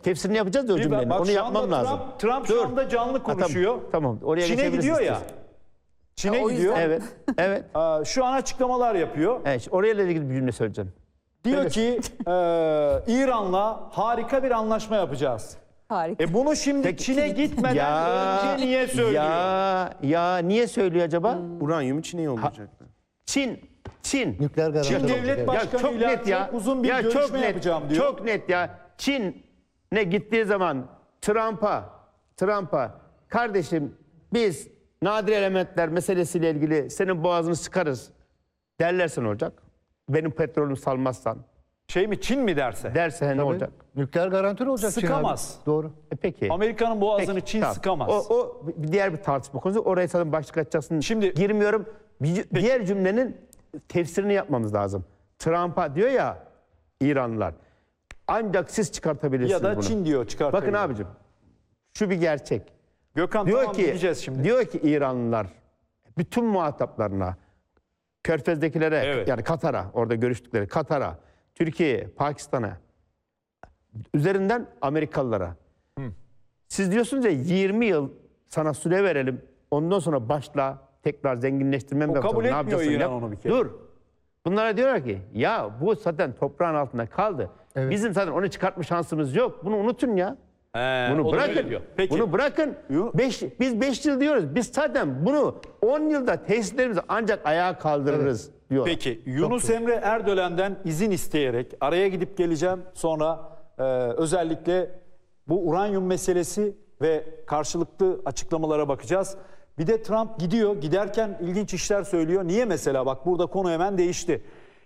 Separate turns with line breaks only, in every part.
tefsirini yapacağız da o cümlenin.
Bak,
onu
şu
yapmam
anda
lazım.
Trump şu anda canlı konuşuyor.
Tamam. Oraya
Çin'e gidiyor ya. Çin'e gidiyor.
Evet. Evet.
Şu an açıklamalar yapıyor.
Evet. Oraya ilgili bir cümle söyleyeceğim.
Diyor ki İran'la harika bir anlaşma yapacağız.
Harika.
Bunu şimdi Çin'e gitmeden önce niye söylüyor?
Ya niye söylüyor acaba?
Uranyumu Çin'e yollayacaklar.
Çin.
Nükleer garanti.
Çin devlet başkanıyla çok uzun bir görüşme yapacağım diyor.
Çok net ya. Çin'e gittiği zaman Trump'a kardeşim biz nadir elementler meselesiyle ilgili senin boğazını sıkarız derlerse ne olacak? Benim petrolümü salmazsan.
Çin mi derse?
Derse ne olacak?
Nükleer garantör olacak Çin abi.
Sıkamaz.
Doğru.
Peki.
Amerika'nın boğazını
Peki,
Çin
tamam.
sıkamaz.
O diğer bir tartışma konusu. Oraya zaten başlık açacaksın.
Şimdi-
girmiyorum. Diğer cümlenin tefsirini yapmamız lazım. Trump'a diyor ya İranlılar. Ancak siz çıkartabilirsiniz
Ya da
bunu.
Çin diyor çıkartabilir.
Bakın abicim. Şu bir gerçek.
Gökhan
Diyor
tamam
ki
gideceğiz şimdi.
diyor ki İranlılar bütün muhataplarına Körfez'dekilere
Evet.
yani Katar'a orada görüştükleri Katar'a, Türkiye'ye, Pakistan'a üzerinden Amerikalılara. Siz diyorsunuz ya 20 yıl sana süre verelim. Ondan sonra başla tekrar zenginleştirmem
O
lazım.
kabul
Ne
etmiyor
yapacaksın?
İran
Yap.
onu bir kere.
Dur. Bunlara diyorlar ki ya bu zaten toprağın altında kaldı.
Evet.
Bizim zaten onu çıkartma şansımız yok. Bunu unutun ya. Bunu
o da öyle
bırakın.
diyor. Peki.
Bunu bırakın. Biz 5 yıl diyoruz. Biz zaten bunu 10 yılda tesislerimizi ancak ayağa kaldırırız diyor.
Peki Yunus Emre Erdölen'den izin isteyerek araya gidip geleceğim. Sonra özellikle bu uranyum meselesi ve karşılıklı açıklamalara bakacağız. Bir de Trump gidiyor. Giderken ilginç işler söylüyor. Niye mesela? Bak burada konu hemen değişti.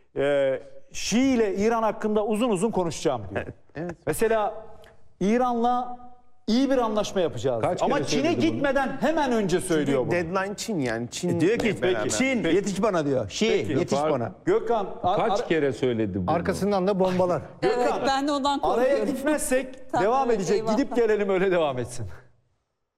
Şii ile İran hakkında uzun uzun konuşacağım diyor.
Evet.
Mesela İran'la iyi bir anlaşma yapacağız.
Kaç
Ama
kere
Çin'e
söyledi bunu?
gitmeden hemen önce söylüyor bunu.
Deadline Çin yani. Çin
Diyor ki
beraber.
Çin
Peki.
yetiş bana diyor. Yetiş bana.
Gökhan
Kaç kere söyledi bunu?
Arkasından da bombalar.
Evet, ben de ondan korkuyorum.
araya gitmezsek
Tam
devam
evet,
edecek.
eyvah.
Gidip gelelim öyle devam etsin.